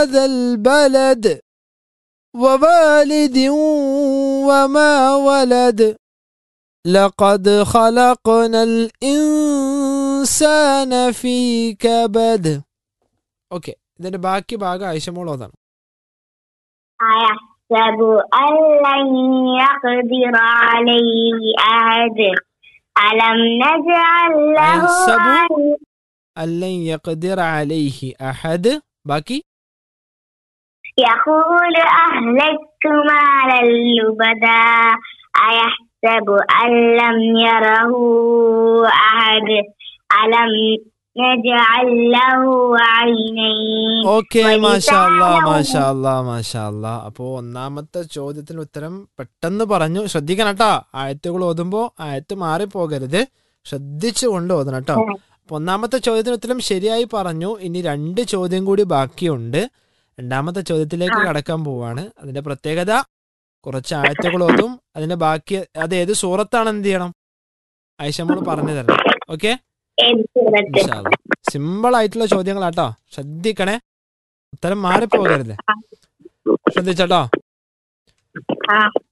هذا البلد ووالد وما ولد لقد خلقنا الإنسان في كبد. Okay, ഇതിന്റെ ബാക്കി ഭാഗം ആയിഷമോൾ ഓതാണ്. أيحسب أن لن يقدر عليه أحد ألم نجعل له أيحسب عين അല്ലൻ യഖ്ദിറ അലൈഹി അഹദ്. ബാക്കി يقول أهلكت مالا لبدا أيحسب أن لم يره أحد ألم نجعل له عينين ഓക്കെ, മാഷാ അല്ലാ ولسانا മാഷാ അല്ലാ മാഷാ അല്ലാ. അപ്പോൾ ഒന്നാമത്തെ ചോദ്യത്തിന് ഉത്തരം പെട്ടെന്ന് പറഞ്ഞു. ശ്രദ്ധിക്കണം കേട്ടോ, ആയത്തുകൾ ഓതുമ്പോൾ ആയത്ത് മാറിപ്പോകരുത്, ശ്രദ്ധിച്ചുകൊണ്ട് ഓതണം കേട്ടോ. അപ്പോൾ ഒന്നാമത്തെ ചോദ്യത്തിന് ഉത്തരം ശരിയായി പറഞ്ഞു. ഇനി 2 ചോദ്യം കൂടി ബാക്കിയുണ്ട്. രണ്ടാമത്തെ ചോദ്യത്തിലേക്ക് കടക്കാൻ പോവാണ്. അതിന്റെ പ്രത്യേകത കുറച്ച് ആയത്തുകൾ ഓതും, അതിന്റെ ബാക്കി അത് ഏത് സൂറത്താണ് എന്ത് ചെയ്യണം ആയിഷമോൾ പറഞ്ഞു തരണം. ഓക്കെ, സിമ്പിൾ ആയിട്ടുള്ള ചോദ്യങ്ങളാട്ടോ, ശ്രദ്ധിക്കണേ, ഉത്തരം മാറിപ്പോകരുത്, ശ്രദ്ധിച്ചോട്ടോ.